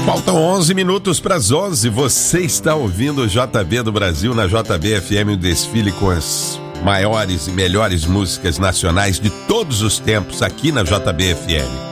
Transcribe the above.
Faltam 11 minutos para as 11. Você está ouvindo o JB do Brasil na JB FM, um desfile com as maiores e melhores músicas nacionais de todos os tempos aqui na JB FM.